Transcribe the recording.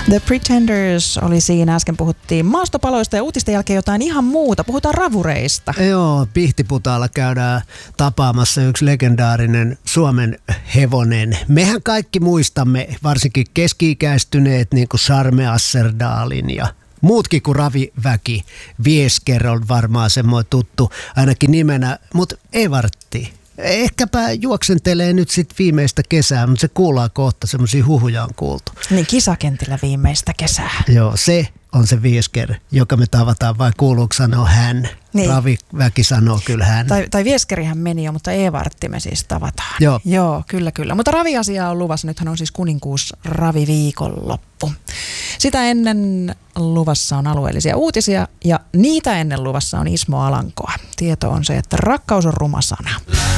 The Pretenders oli siinä. Äsken puhuttiin maastopaloista ja uutisten jälkeen jotain ihan muuta. Puhutaan ravureista. Joo, Pihtiputaalla käydään tapaamassa yksi legendaarinen Suomen hevonen. Mehän kaikki muistamme, varsinkin keski-ikäistyneet, niin kuin Charme Asserdalin ja muutkin kuin Raviväki. Viesker on varmaan semmoinen tuttu, ainakin nimenä, mutta Evartti. Ehkäpä juoksentelee nyt sitten viimeistä kesää, mutta se kuullaan kohta, semmoisia huhuja on kuultu. Niin, kisakentillä viimeistä kesää. Joo, se on se Viesker, joka me tavataan, vai kuuluuko sanoa hän? Niin. Raviväki sanoo kyllä hän. Tai Vieskerihän meni jo, mutta Evartti me siis tavataan. Joo, kyllä. Mutta raviasiaa on luvassa. Nythän on siis kuninkuus raviviikonloppu. Sitä ennen luvassa on alueellisia uutisia ja niitä ennen luvassa on Ismo Alankoa. Tieto on se, että rakkaus on ruma sana.